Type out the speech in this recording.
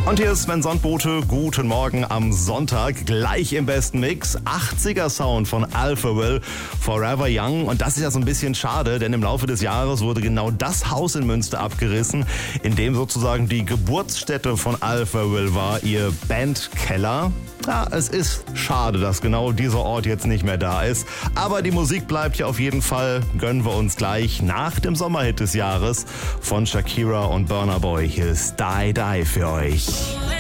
Und hier ist Sven Sonnbote. Guten Morgen am Sonntag. Gleich im besten Mix. 80er Sound von Alpha Will, Forever Young. Und das ist ja so ein bisschen schade, denn im Laufe des Jahres wurde genau das Haus in Münster abgerissen, in dem sozusagen die Geburtsstätte von Alpha Will war, ihr Bandkeller. Ja, es ist schade, dass genau dieser Ort jetzt nicht mehr da ist. Aber die Musik bleibt ja auf jeden Fall. Gönnen wir uns gleich nach dem Sommerhit des Jahres von Shakira und Burna Boy. Hier ist Die Die für euch.